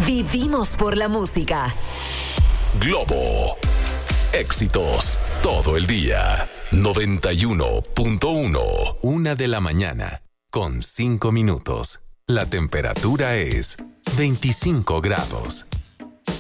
Vivimos por la música. Globo. Éxitos todo el día. 91.1. 1:00 con 5 minutos. La temperatura es 25 grados.